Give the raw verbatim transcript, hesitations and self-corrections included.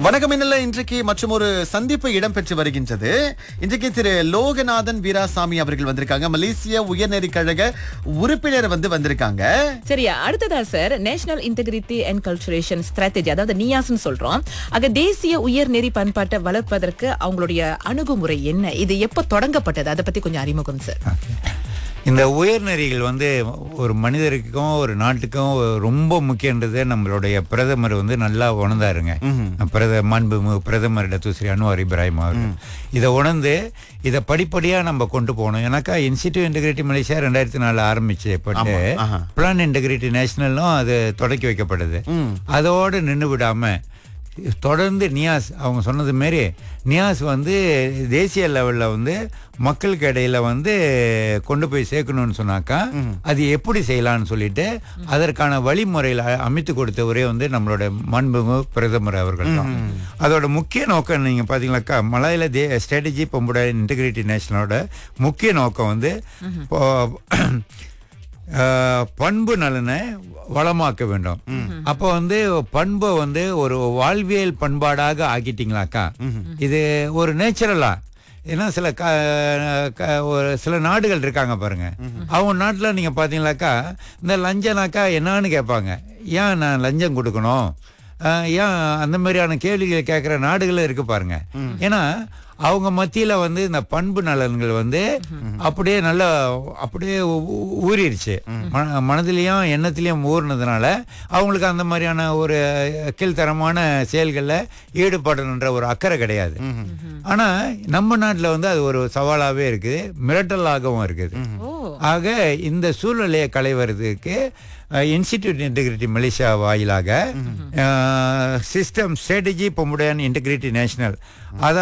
வணக்கம் இன்னல இன்றைக்கு மற்றும் ஒரு சந்திப்பு இடம்பெற்று வருகின்றது. இன்றைக்கு திரு லோகநாதன் வீராசாமி அவர்கள் வந்திருக்காங்க. மலேசிய உயர்நெறி கழக உறுப்பினர் வந்து வந்திருக்காங்க. சரியா, அடுத்ததா sir national integrity and கல்ச்சுரேஷன் strategy, அதாவது நியாஸ்னு சொல்றோம். ஆக தேசிய உயர்நெறி பண்பாட்டை வளர்ப்பதற்கு அவங்களுடைய அணுகுமுறை என்ன, இது எப்ப தொடங்கப்பட்டது, அதை பத்தி கொஞ்சம் அறிமுகம் சார். இந்த உயர்நெறிகள் வந்து ஒரு மனிதருக்கும் ஒரு நாட்டுக்கும் ரொம்ப முக்கியன்றதை நம்மளுடைய பிரதமர் வந்து நல்லா உணர்ந்தாருங்க. பிரத மாண்பு பிரதமர் டத்து ஸ்ரீ அன்வார் இப்ராஹிம் அவர்கள் இதை உணர்ந்து இதை படிப்படியாக நம்ம கொண்டு போகணும். ஏன்னாக்கா இன்ஸ்டிடியூட் இன்டெகிரிட்டி மலேசியா ரெண்டாயிரத்தி நாலு ஆரம்பிச்சப்பட்டு பிளான் இன்டெகிரிட்டி நேஷனலும் அது தொடக்கி வைக்கப்படுது. அதோடு நின்று விடாம தொடர்ந்து நியாஸ் அவங்க சொன்னது மாரி நியாஸ் வந்து தேசிய லெவலில் வந்து மக்களுக்கு இடையில வந்து கொண்டு போய் சேர்க்கணும்னு சொன்னாக்கா அது எப்படி செய்யலான்னு சொல்லிட்டு அதற்கான வழிமுறையில் அமைத்து கொடுத்தவரே வந்து நம்மளோட மாண்புமிகு பிரதமர் அவர்கள் தான். அதோட முக்கிய நோக்கம் நீங்க பாத்தீங்கன்னாக்கா மலையில தே ஸ்ட்ராட்டஜி பம்புட இன்டெகிரிட்டி நேஷனலோட முக்கிய நோக்கம் வந்து பண்பு நலனை வளமாக்க வேண்டும். அப்போ வந்து பண்பை வந்து ஒரு வாழ்வியல் பண்பாடாக ஆக்கிட்டீங்களாக்கா இது ஒரு நேச்சுரலா. ஏன்னா சில ஒரு சில நாடுகள் இருக்காங்க பாருங்க, அவங்க நாட்டில் நீங்க பாத்தீங்களாக்கா இந்த லஞ்சனாக்கா என்னன்னு கேட்பாங்க. ஏன் நான் லஞ்சம் கொடுக்கணும், ஏன் அந்த மாதிரியான கேள்விகள் கேட்குற நாடுகளும் இருக்கு பாருங்க. ஏன்னா அவங்க மத்தியில வந்து இந்த பண்பு நலன்கள் வந்து அப்படியே நல்லா அப்படியே ஊறிடுச்சு, மனதிலையும் எண்ணத்திலையும் ஊறினதுனால அவங்களுக்கு அந்த மாதிரியான ஒரு கீழ்த்தரமான செயல்களில் ஈடுபடணுன்ற ஒரு அக்கறை கிடையாது. ஆனா நம்ம நாட்டில் வந்து அது ஒரு சவாலாகவே இருக்குது, மிரட்டலாகவும் இருக்குது. ஆக இந்த சூழ்நிலையை களைவதற்கு இன்ஸ்டிடியூட் இன்டெகிரிட்டி மலேசியா வாயிலாக சிஸ்டம் ஸ்ட்ராட்டஜி பம்புடன் இன்டெகிரிட்டி நேஷனல்